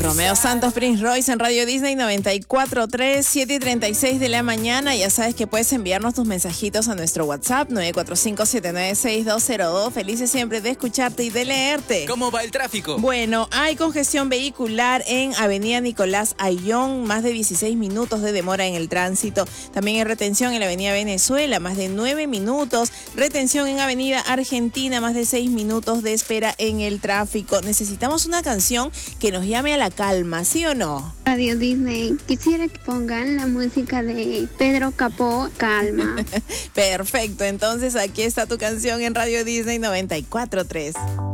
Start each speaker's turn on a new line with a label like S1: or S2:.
S1: Romeo Santos, Prince Royce en Radio Disney 94.3, 7:36 de la mañana. Ya sabes que puedes enviarnos tus mensajitos a nuestro WhatsApp 945-796-202. Felices siempre de escucharte y de leerte.
S2: ¿Cómo va el tráfico?
S1: Bueno, hay congestión vehicular en Avenida Nicolás Ayllón, más de 16 minutos de demora en el tránsito. También hay retención en la Avenida Venezuela, más de 9 minutos. Retención en Avenida Argentina, más de 6 minutos de espera en el tráfico. Necesitamos una canción que nos llame a la calma, ¿sí o no?
S3: Radio Disney, quisiera que pongan la música de Pedro Capó, Calma.
S1: Perfecto, entonces aquí está tu canción en Radio Disney 94.3.